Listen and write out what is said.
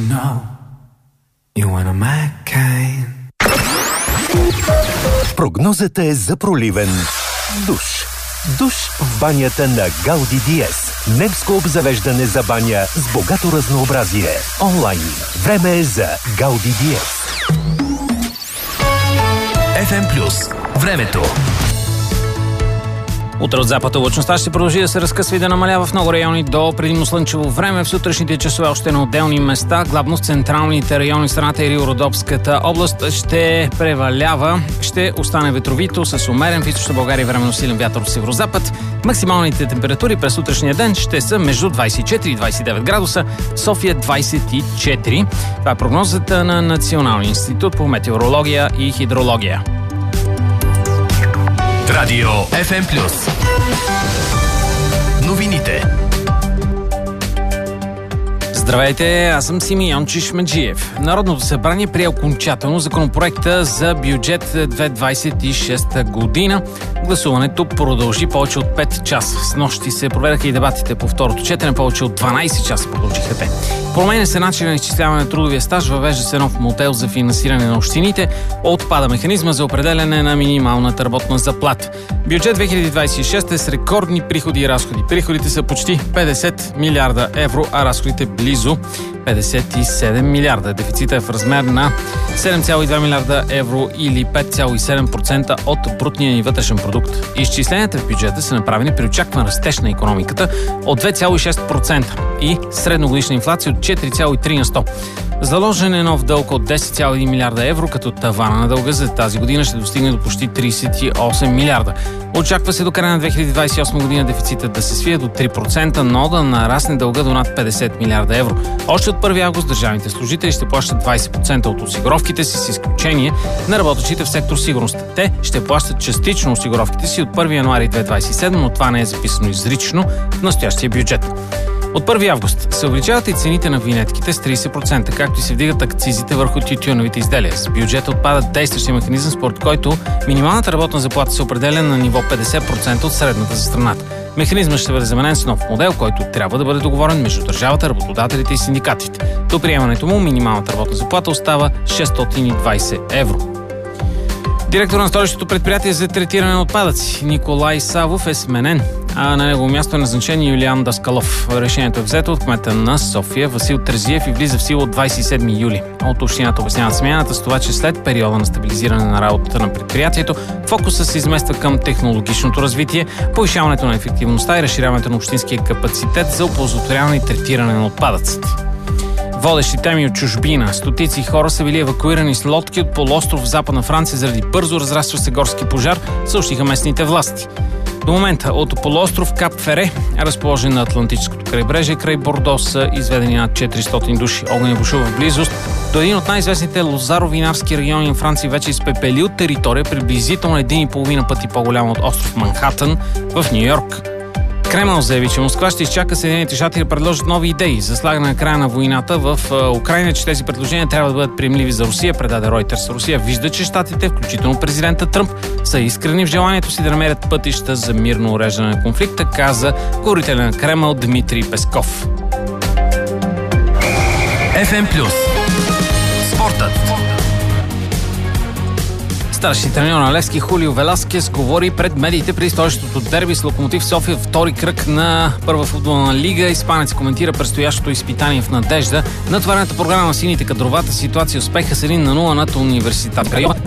No, you wanna my kind. Прогнозата е за проливен душ. Душ в банята на Гауди Диез. Немско обзавеждане за баня с богато разнообразие. Онлайн. Време е за Гауди Диез. FM+. Времето. Утре от запад облачността ще продължи да се разкъсва и да намалява в много райони до предимно слънчево време. В сутрешните часове още на отделни места, главно в централните райони в страната и Риородопската област ще превалява. Ще остане ветровито с умерен в източна България временно силен вятър от северозапад. Максималните температури през утрешния ден ще са между 24 и 29 градуса, София 24. Това е прогнозата на Националния институт по метеорология и хидрология. Радио FM+. Новините. Здравейте, аз съм Симеон Чишмеджиев. Народното събрание прие окончателно законопроекта за бюджет 2026 година. Гласуването продължи повече от 5 часа. Снощи се проведаха и дебатите по второто четене. Повече от 12 часа продължиха те. Променя се начин на изчисляване на трудовия стаж, въвежда се нов модел за финансиране на общините, отпада механизма за определяне на минималната работна заплата. Бюджет 2026 е с рекордни приходи и разходи. Приходите са почти 50 милиарда евро, а разходите близо 57 милиарда. Дефицитът е в размер на 7,2 милиарда евро или 5,7% от брутния ни вътрешен продукт. Изчисленията в бюджета са направени при очакван растеж на икономиката от 2,6% и средногодишна инфлация от 4,3 на 100. Заложен е нов дълг от 10,1 милиарда евро, като тавана на дълга за тази година ще достигне до почти 38 милиарда. Очаква се до края на 2028 година дефицитът да се свие до 3%, но да нарасне дълга до над 50 милиарда евро. Още от 1 август държавните служители ще плащат 20% от осигуровките си, с изключение на работещите в сектор сигурност. Те ще плащат частично осигуровките си от 1 януари 2027, но това не е записано изрично в настоящия бюджет. От 1 август се увеличават и цените на винетките с 30%, както и се вдигат акцизите върху тютюновите изделия. С бюджета отпада действащия механизъм, според който минималната работна заплата се определя на ниво 50% от средната за страната. Механизмът ще бъде заменен с нов модел, който трябва да бъде договорен между държавата, работодателите и синдикатите. До приемането му минималната работна заплата остава 620 евро. Директор на столичното предприятие за третиране на отпадъци Николай Савов е сменен, а на негово място е назначен Юлиан Даскалов. Решението е взето от кмета на София Васил Терзиев и влиза в сила от 27 юли. От общината обясняват смяната с това, че след периода на стабилизиране на работата на предприятието, фокусът се измества към технологичното развитие, повишаването на ефективността и разширяването на общинския капацитет за оползотворяване и третиране на отпадъците. Водещи теми от чужбина. Стотици хора са били евакуирани с лодки от полуостров в Западна Франция заради бързо разрастващ се горски пожар, съобщиха местните власти. До момента от полуостров Кап Фере, разположен на Атлантическото крайбрежие край Бордо, са изведени над 400 души. Огън бушува в близост до един от най-известните лозаро-винарски райони на Франция, вече изпепелил територия приблизително 1,5 пъти по-голяма от остров Манхатън в Ню Йорк. Кремъл заяви, че Москва ще изчака Съединените щати да предложат нови идеи за слагане на края на войната в Украйна, че тези предложения трябва да бъдат приемливи за Русия, предаде Reuters. Русия вижда, че щатите, включително президента Тръмп, са искрени в желанието си да намерят пътища за мирно уреждане на конфликта, каза говорителя на Кремъл Дмитрий Песков. FM+. Спортът. Старши треньор на Левски Хулио Веласкес говори пред медиите при столичното дерби с Локомотив София, втори кръг на първа футболна лига. Испанец коментира предстоящото изпитание в надежда. Натварената програма на сините, кадровата ситуация, успеха с 1-0 над Университет.